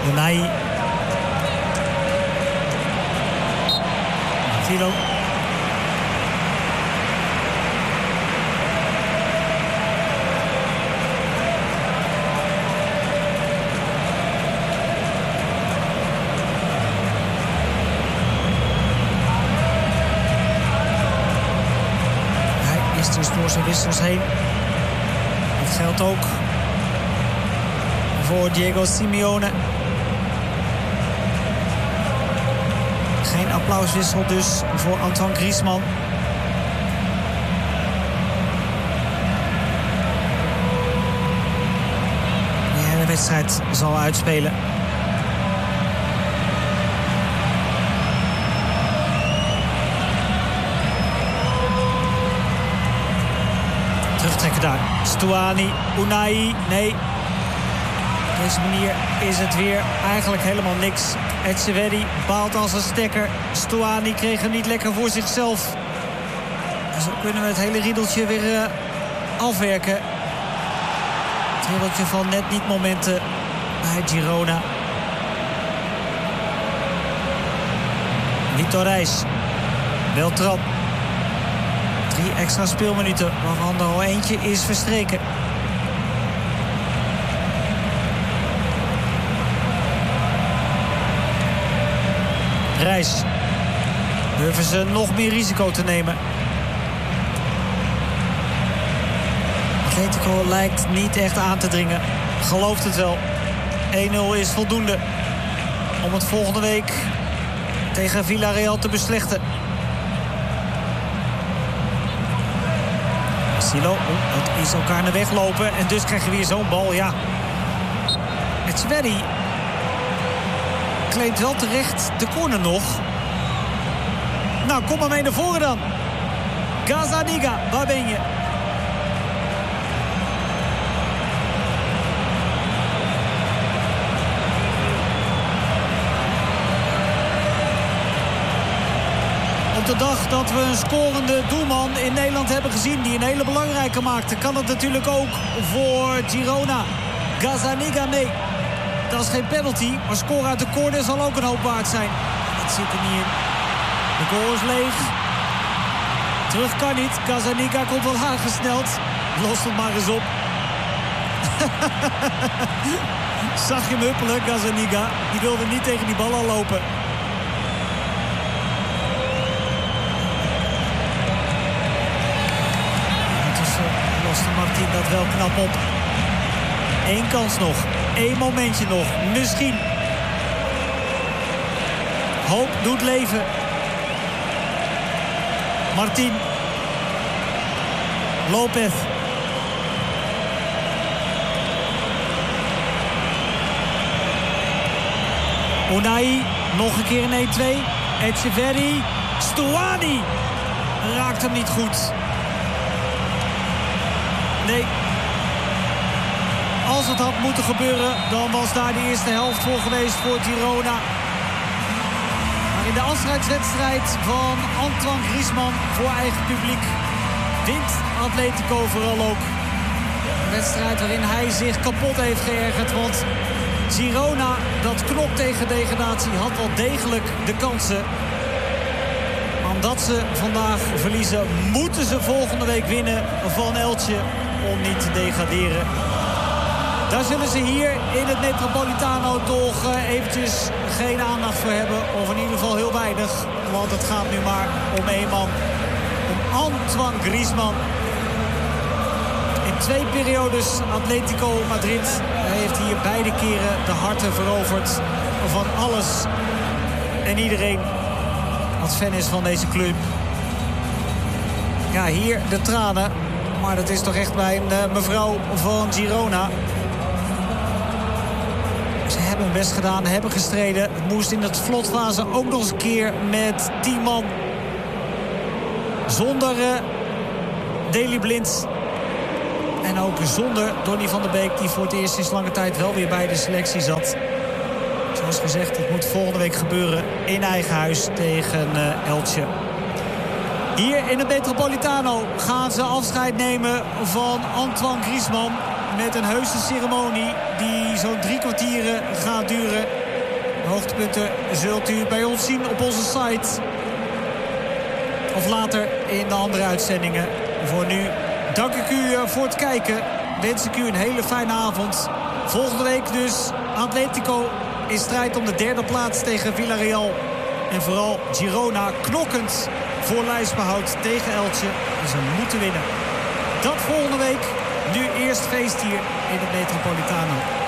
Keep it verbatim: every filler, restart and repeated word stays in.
Unai. Tilo. Hij is dus door zijn wissels heen. Dat geldt ook voor Diego Simeone. Geen applauswissel dus voor Antoine Griezmann. Die hele wedstrijd zal uitspelen. Terugtrekken daar. Stuani, Unai, nee. Op deze manier is het weer eigenlijk helemaal niks. Etcheverry baalt als een stekker. Stuani kreeg hem niet lekker voor zichzelf. En zo kunnen we het hele riedeltje weer uh, afwerken. Het riedeltje van net niet momenten bij Girona. Victor Reis. Beltran. Drie extra speelminuten, waarvan er al eentje is verstreken. Reis. Durven ze nog meer risico te nemen. Atletico lijkt niet echt aan te dringen. Gelooft het wel. één nul is voldoende om het volgende week tegen Villarreal te beslechten. Silo, oh, dat is elkaar naar weg lopen. En dus krijg je weer zo'n bal, ja. Etcheverry claimt wel terecht de corner nog. Nou, kom maar mee naar voren dan. Gazzaniga, waar ben je? Op de dag dat we een scorende doelman in Nederland hebben gezien, die een hele belangrijke maakte, kan het natuurlijk ook voor Girona. Gazzaniga, nee. Dat is geen penalty, maar scoren uit de corner zal ook een hoop waard zijn. Dat zit er niet in. De goal is leeg. Terug kan niet. Gazzaniga komt wel aangesneld. Lost het maar eens op. Zag je hem huppelen, Gazzaniga. Die wilde niet tegen die bal al lopen. Ondertussen loste Martin dat wel knap op. Eén kans nog. Eén momentje nog. Misschien. Hoop doet leven. Martin. Lopez. Unai. Nog een keer een één twee. Etcheverry. Stuani. Raakt hem niet goed. Nee. Als het had moeten gebeuren, dan was daar de eerste helft voor geweest voor Girona. Maar in de afscheidswedstrijd van Antoine Griezmann voor eigen publiek wint Atletico vooral ook. Een wedstrijd waarin hij zich kapot heeft geërgerd. Want Girona, dat knokt tegen degradatie, had wel degelijk de kansen. Maar omdat ze vandaag verliezen, moeten ze volgende week winnen van Elche om niet te degraderen. Daar zullen ze hier in het Metropolitano toch uh, eventjes geen aandacht voor hebben. Of in ieder geval heel weinig. Want het gaat nu maar om één man. Om Antoine Griezmann. In twee periodes Atletico Madrid. Hij heeft hier beide keren de harten veroverd van alles en iedereen wat fan is van deze club. Ja, hier de tranen. Maar dat is toch echt bij een uh, mevrouw van Girona. Ze hebben hun best gedaan, hebben gestreden. Het moest in het vlotfase ook nog eens een keer met tien man. Zonder uh, Daley Blind. En ook zonder Donny van der Beek, die voor het eerst sinds lange tijd wel weer bij de selectie zat. Zoals gezegd, het moet volgende week gebeuren in eigen huis tegen uh, Elche. Hier in het Metropolitano gaan ze afscheid nemen van Antoine Griezmann. met een heuse ceremonie die zo'n drie kwartieren gaat duren. De hoogtepunten zult u bij ons zien op onze site. Of later in de andere uitzendingen. Voor nu dank ik u voor het kijken. Wens ik u een hele fijne avond. Volgende week dus Atletico in strijd om de derde plaats tegen Villarreal. En vooral Girona knokkend voor lijstbehoud tegen Elche. En ze moeten winnen. Dat volgende week. Nu eerst feest hier in het Metropolitano.